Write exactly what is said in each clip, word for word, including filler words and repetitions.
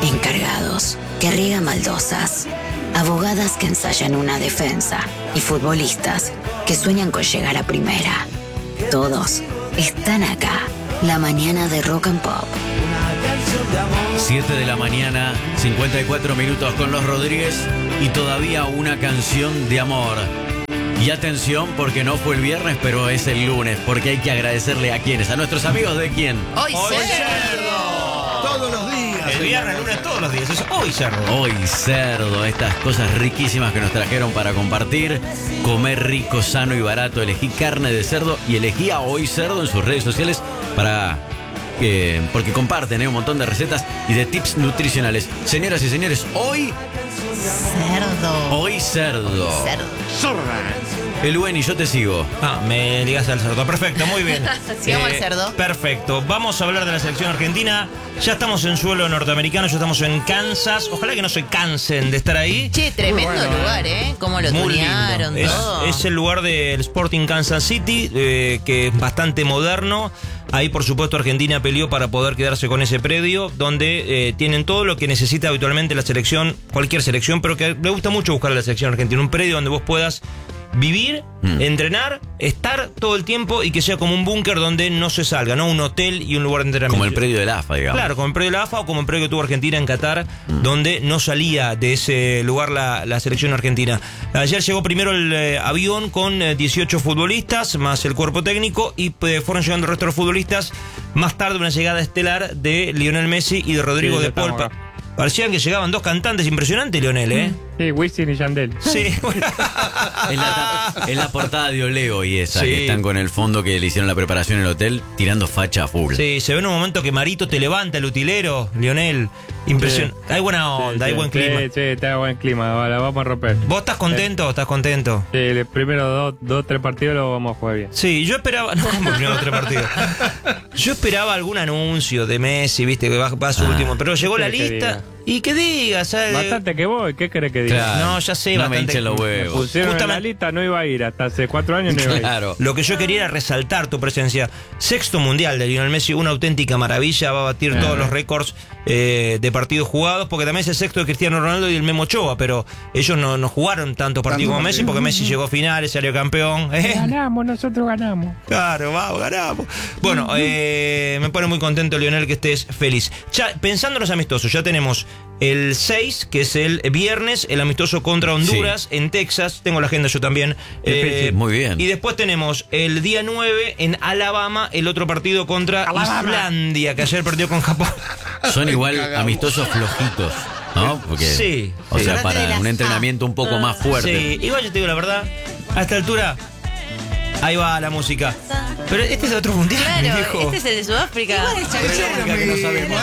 encargados que riegan baldosas, abogadas que ensayan una defensa y futbolistas que sueñan con llegar a primera. Todos están acá. La mañana de Rock and Pop. siete de la mañana, cincuenta y cuatro minutos con los Rodríguez y todavía una canción de amor. Y atención, porque no fue el viernes, pero es el lunes, porque hay que agradecerle a quienes, a nuestros amigos de quién. Hoy, Hoy cerdo. cerdo. Todos los días. El viernes, el lunes, todos los días. Es hoy cerdo. Hoy cerdo, estas cosas riquísimas que nos trajeron para compartir. Comer rico, sano y barato. Elegí carne de cerdo y elegí a Hoy Cerdo en sus redes sociales para... que porque comparten ¿eh? un montón de recetas y de tips nutricionales. Señoras y señores, hoy... Cerdo. Hoy cerdo. Cerdo. El buen y yo te sigo. Ah, me ligaste al cerdo. Perfecto, muy bien. Sigamos al cerdo. Perfecto. Vamos a hablar de la selección argentina. Ya estamos en suelo norteamericano, ya estamos en Kansas. Ojalá que no se cansen de estar ahí. Che, tremendo Bueno, lugar, ¿eh? Cómo lo Muy tunearon, lindo. todo. Es, es el lugar del Sporting Kansas City, eh, que es bastante moderno. Ahí, por supuesto, Argentina peleó para poder quedarse con ese predio, donde eh, tienen todo lo que necesita habitualmente la selección, cualquier selección, pero que le gusta mucho buscar a la selección argentina. Un predio donde vos puedas vivir, mm. entrenar, estar todo el tiempo y que sea como un búnker donde no se salga, ¿no? Un hotel y un lugar de entrenamiento. Como el predio de la A F A, digamos. Claro, como el predio de la A F A o como el predio que tuvo Argentina en Qatar, mm. donde no salía de ese lugar la, la selección argentina. Ayer llegó primero el eh, avión con eh, dieciocho futbolistas, más el cuerpo técnico, y eh, fueron llegando el resto de los futbolistas. Más tarde una llegada estelar de Lionel Messi y de Rodrigo Sí, de Paul. acá. Parecían que llegaban dos cantantes, impresionante, Lionel, ¿eh? Sí, Wisin y Yandel. Sí. Es la, es la portada de Oleo y esa, Sí. que están con el fondo que le hicieron la preparación en el hotel, tirando facha a full. Sí, se ve en un momento que Marito te levanta el utilero, Lionel. Impresionante. Hay buena onda, Sí, hay sí, buen clima. Sí, sí, está buen clima, la vamos a romper. ¿Vos estás contento? ¿Estás contento? Sí, el primero dos, dos, tres partidos lo vamos a jugar bien. Sí, yo esperaba. No, como el primero tres partidos. Yo esperaba algún anuncio de Messi, viste, que va, va a su Ah. último. Pero llegó la ¿Qué querés que lista. diga? Y que diga, ¿sabes? Bastante que voy, ¿qué querés que diga? Claro. No, ya sé, No me bastante. hinchen los Me huevos. pusieron en la Justamente- lista, no iba a ir, hasta hace cuatro años no iba a ir. Claro. Lo que yo quería era resaltar tu presencia. Sexto mundial de Lionel Messi, una auténtica maravilla. Va a batir Ah. todos los récords eh, de partidos jugados, porque también es el sexto de Cristiano Ronaldo y el Memo Ochoa, pero ellos no, no jugaron tantos partidos como Messi, porque Messi llegó a finales, salió campeón. ¿eh? Ganamos, nosotros ganamos. Claro, vamos, ganamos. Bueno, eh, me pone muy contento, Lionel, que estés feliz. Ya, pensando en los amistosos, ya tenemos el seis, que es el viernes, el amistoso contra Honduras en Texas. Tengo la agenda yo también. Difícil, muy bien. Y después tenemos el día nueve en Alabama, el otro partido contra Islandia, que ayer perdió con Japón. Son igual amistosos flojitos, ¿no? Porque, Sí, o sí. sea, para un entrenamiento un poco más fuerte. Sí, igual yo te digo la verdad, a esta altura, ahí va la música. Pero este es de otro mundial, Claro, viejo. este es el de Sudáfrica. Pero es la única que no sabemos.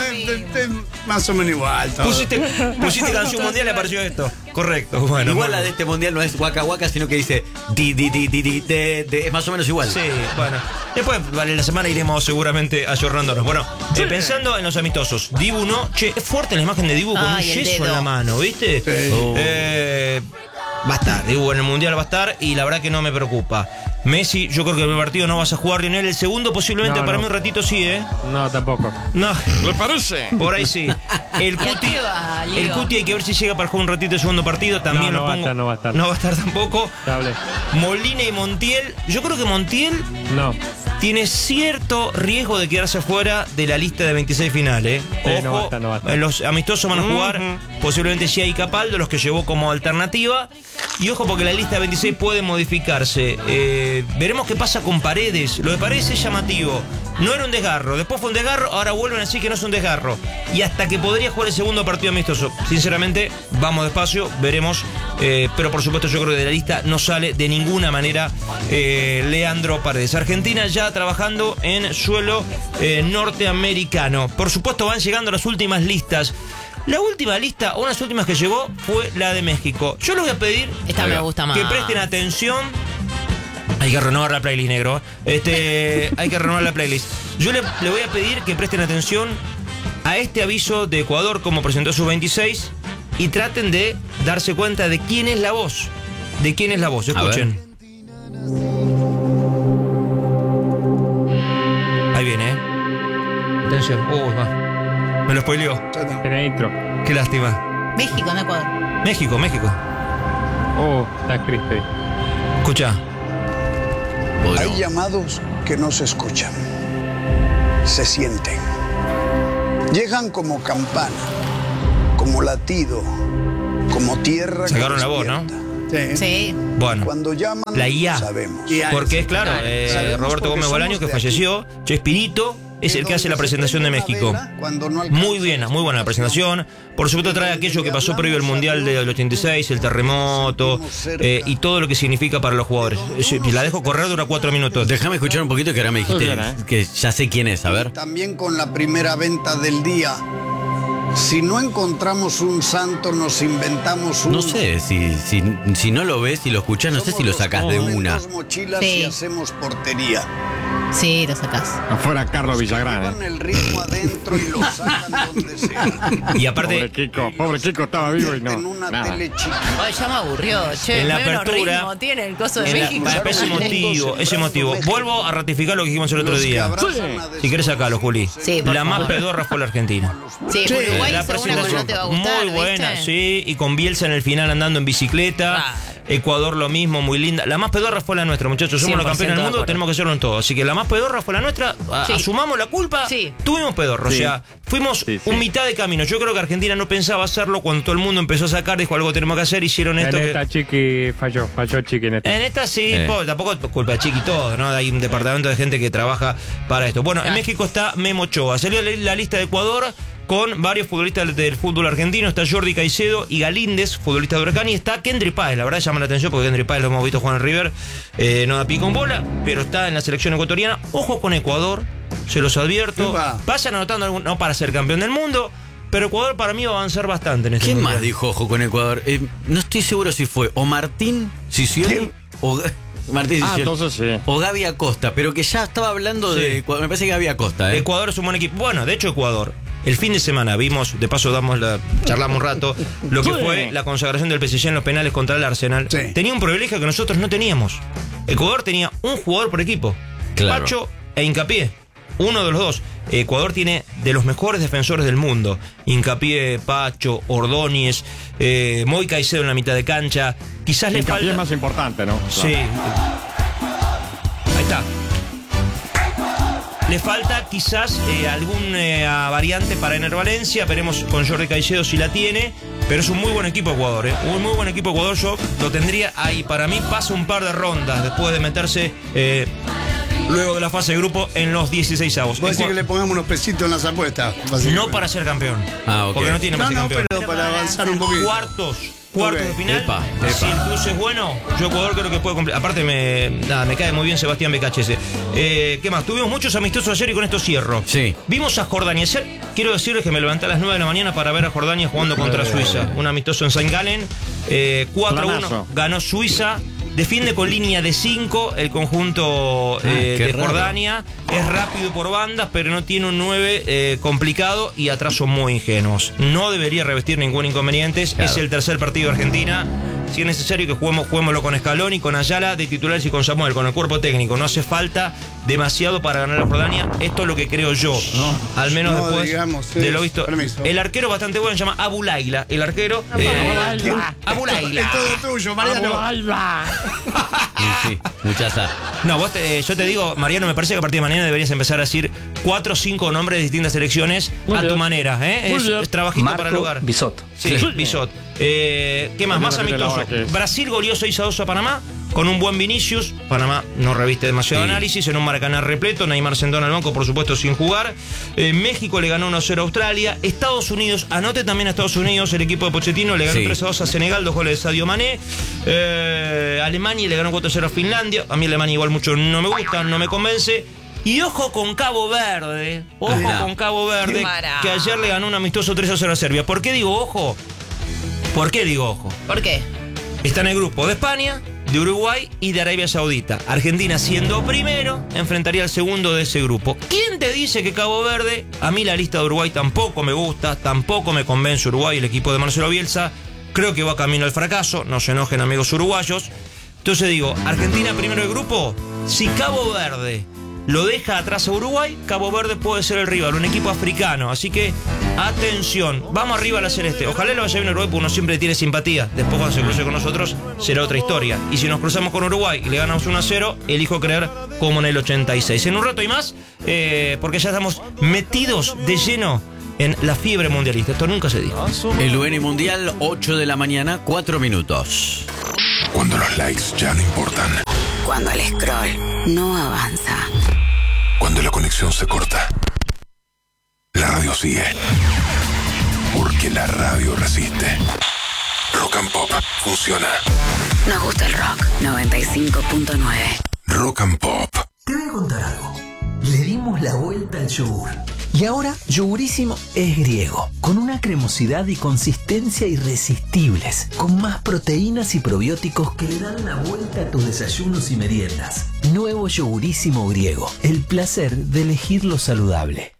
Más o menos igual. Todo. Pusiste, pusiste canción mundial y apareció esto. Correcto, bueno. Igual muy la de este mundial no es Waka Waka, sino que dice di, di, di, di, di, de, de, es más o menos igual. Sí, bueno. Después, vale, la semana iremos seguramente ayornándonos. Bueno, eh, pensando en los amistosos. Dibu no. Che, es fuerte la imagen de Dibu con Ay, un el yeso dedo. en la mano, ¿viste? Oh. Eh, va a estar. Dibu en el mundial va a estar y la verdad que no me preocupa. Messi, yo creo que el partido no vas a jugar, Lionel. El segundo posiblemente No, para no. mí un ratito sí, ¿eh? No, tampoco. No, ¿Le parece? por ahí sí. El ¿Y a Cuti, qué va, Leo? el Cuti hay que ver si llega para jugar un ratito el segundo partido. También No, no lo va a pongo. estar, no va a estar. No va a estar tampoco. Hable. Molina y Montiel. Yo creo que Montiel No. tiene cierto riesgo de quedarse fuera de la lista de veintiséis finales. Sí, Ojo, no va a estar, no va a estar. en los amistosos van a jugar posiblemente Gia y Capaldo, los que llevó como alternativa. Y ojo porque la lista de veintiséis puede modificarse. Eh, veremos qué pasa con Paredes. Lo de Paredes es llamativo. No era un desgarro, después fue un desgarro, ahora vuelven a decir que no es un desgarro. Y hasta que podría jugar el segundo partido amistoso. Sinceramente, vamos despacio, veremos. Eh, pero por supuesto yo creo que de la lista no sale de ninguna manera eh, Leandro Paredes. Argentina ya trabajando en suelo eh, norteamericano. Por supuesto van llegando las últimas listas. La última lista, o unas últimas que llegó, fue la de México. Yo les voy a pedir Esta me gusta más. que presten atención. Hay que renovar la playlist, negro. Este, hay que renovar la playlist. Yo le, le voy a pedir que presten atención a este aviso de Ecuador como presentó sus veintiséis y traten de darse cuenta de quién es la voz. De quién es la voz. Escuchen. Ahí viene, ¿eh? Atención. Uh, va. Me lo spoileó. Tiene intro. Qué lástima. México, no Ecuador. México, México. Oh, está triste. Escucha. Hay llamados que no se escuchan, se sienten. Llegan como campana, como latido, como tierra. Sacaron que la voz, ¿no? despierta. Sí. Sí. Bueno. Cuando llaman, La I A. sabemos. Porque es claro, eh, Sabemos Roberto porque Gómez somos Bolaño, que de aquí. falleció, Chespirito, es el que hace la presentación de México. Muy bien, muy buena la presentación. Por supuesto trae aquello que pasó previo al Mundial del ochenta y seis, el terremoto, eh, y todo lo que significa para los jugadores. La dejo correr, dura cuatro minutos. Déjame escuchar un poquito que ahora me dijiste que ya sé quién es, a ver. También con la primera venta del día. Si no encontramos un santo, nos inventamos un. No sé, si, si, si no lo ves y lo escuchás, no sé si lo sacás de una. Mochilas Sí. y hacemos portería. Sí, lo sacás. Afuera Carlos Villagrán. Llevan ¿eh? el ritmo adentro y lo sacan donde sea. Y Pobre aparte, Kiko, pobre Kiko estaba vivo y no. En una nada. tele chica. Ay, ya me aburrió. Che, En la menos apertura, ritmo tiene el coso de en la- México. para- ese motivo, ese motivo. Vuelvo a ratificar lo que dijimos el otro Los que día. abrazan a Si querés sacalo, Juli. Sí, por La más favor. pedorra fue la Argentina. Sí, Uruguay La hizo una que no te va a gustar, muy buena, ¿viste? sí, y con Bielsa en el final andando en bicicleta. Claro. Ecuador lo mismo, muy linda. La más pedorra fue la nuestra, muchachos. Somos los cien por ciento campeones del de mundo, acuerdo. tenemos que hacerlo en todo. Así que la más pedorra fue la nuestra. A- Sí. Asumamos la culpa. Sí. Tuvimos pedorro. Sí. O sea, fuimos Sí, sí. un mitad de camino. Yo creo que Argentina no pensaba hacerlo cuando todo el mundo empezó a sacar, dijo algo tenemos que hacer, hicieron esto. En que- esta Chiqui falló, falló Chiqui en esta. En esta sí, Eh. po, tampoco es culpa de Chiqui todo, ¿no? Hay un departamento de gente que trabaja para esto. Bueno, en Ah. México está Memo Ochoa. Salió la, la lista de Ecuador con varios futbolistas del fútbol argentino. Está Jordi Caicedo y Galíndez, futbolista de Huracán. Y está Kendry Páez. La verdad llama la atención porque Kendry Páez lo hemos visto jugar en River. Eh, no da pico en bola, pero está en la selección ecuatoriana. Ojo con Ecuador, se los advierto. Epa. Vayan anotando, algún- no para ser campeón del mundo, pero Ecuador para mí va a avanzar bastante en este ¿Quién mundial. más dijo ojo con Ecuador? Eh, no estoy seguro si fue o Martín Sicioli o Ga- Martín Ah, Sicioli entonces sí. o Gaby Acosta, pero que ya estaba hablando de Sí. Ecuador. Me parece que Gaby Acosta, ¿eh? Ecuador es un buen equipo. Bueno, de hecho, Ecuador. El fin de semana vimos, de paso damos la, charlamos un rato, lo que Sí. fue la consagración del P S G en los penales contra el Arsenal. Sí. Tenía un privilegio que nosotros no teníamos. Ecuador tenía un jugador por equipo. Claro. Pacho e Hincapié. Uno de los dos. Ecuador tiene de los mejores defensores del mundo. Hincapié, Pacho, Ordóñez, eh, Moy Caicedo en la mitad de cancha. Quizás le Hincapié es falta... más importante, ¿no? Sí. Ahí está. Le falta quizás eh, alguna variante para Ener Valencia. Veremos con Jordi Caicedo si la tiene. Pero es un muy buen equipo Ecuador, ¿eh? Un muy buen equipo Ecuador. Yo lo tendría ahí. Para mí pasa un par de rondas después de meterse eh, luego de la fase de grupo en los dieciseisavos. Vos decís Ecua- que le pongamos unos pesitos en las apuestas. No para ser campeón. Ah, ok. Porque no tiene No, para ser no, campeón. pero para avanzar un poquito. Cuartos. Cuartos Ok. de final. Epa, Si epa. el cruce es bueno, yo Ecuador creo que puede cumplir. Aparte, me, nada, me cae muy bien Sebastián Becachese. Eh, ¿Qué más? Tuvimos muchos amistosos ayer y con esto cierro. Sí. Vimos a Jordania. Ayer quiero decirles que me levanté a las nueve de la mañana para ver a Jordania jugando contra Suiza. Un amistoso en Saint Gallen. Eh, cuatro a uno. Planazo. Ganó Suiza. Defiende con línea de cinco el conjunto eh, qué de raro. Jordania. Es rápido por bandas, pero no tiene un nueve eh, complicado y atrás son muy ingenuos. No debería revestir ningún inconveniente. Claro. Es el tercer partido de Argentina. Si es necesario que juguemos, juguémoslo con Scaloni, con Ayala de titulares y con Samuel, con el cuerpo técnico. No hace falta demasiado para ganar a Jordania. Esto es lo que creo yo. Al menos No, después digamos, sí. de lo visto. Permiso. El arquero bastante bueno, se llama Abu Laila. El arquero. eh, Abu Laila. Es todo tuyo, Mariano. Sí, sí, mucha sal. No, vos te- yo te digo, Mariano, me parece que a partir de mañana deberías empezar a decir cuatro o cinco nombres de distintas selecciones Muy a tu bien. manera, ¿eh? Muy Es, bien. es trabajito para el lugar. Bisotto. Sí, Bisot. Eh, ¿Qué más? No Más me repite la amistoso. hora que es. Brasil goleó seis a dos a Panamá con un buen Vinicius. Panamá no reviste demasiado Sí. análisis. En un Maracaná repleto. Neymar Sendón al banco, por supuesto, sin jugar. Eh, México le ganó uno a cero a Australia. Estados Unidos, anote también a Estados Unidos. El equipo de Pochettino le ganó Sí. tres a dos a Senegal. Dos goles de Sadio Mané. Eh, Alemania le ganó cuatro a cero a Finlandia. A mí Alemania igual mucho no me gusta, no me convence. Y ojo con Cabo Verde. Ojo Ajá. con Cabo Verde. Para. Que ayer le ganó un amistoso tres a cero a Serbia. ¿Por qué digo ojo? ¿Por qué digo ojo? ¿Por qué? Está en el grupo de España, de Uruguay y de Arabia Saudita. Argentina, siendo primero, enfrentaría al segundo de ese grupo. ¿Quién te dice que Cabo Verde? A mí la lista de Uruguay tampoco me gusta, tampoco me convence Uruguay, el equipo de Marcelo Bielsa. Creo que va camino al fracaso, no se enojen amigos uruguayos. Entonces digo, Argentina primero del grupo. Si Cabo Verde lo deja atrás a Uruguay, Cabo Verde puede ser el rival, un equipo africano. Así que, atención, vamos arriba a la celeste. Ojalá lo vaya bien Uruguay, porque uno siempre tiene simpatía. Después, cuando se cruce con nosotros, será otra historia. Y si nos cruzamos con Uruguay y le ganamos uno a cero, elijo creer como en el ochenta y seis. En un rato y más, eh, porque ya estamos metidos de lleno en la fiebre mundialista. Esto nunca se dijo. El U N I Mundial, ocho de la mañana, cuatro minutos. Cuando los likes ya no importan. Cuando el scroll no avanza. Cuando la conexión se corta. La radio sigue. Porque la radio resiste. Rock and Pop funciona. Nos gusta el rock. noventa y cinco punto nueve. Rock and Pop. Te voy a contar algo. Le dimos la vuelta al yogur. Y ahora Yogurísimo es griego, con una cremosidad y consistencia irresistibles, con más proteínas y probióticos que le dan la vuelta a tus desayunos y meriendas. Nuevo Yogurísimo griego, el placer de elegir lo saludable.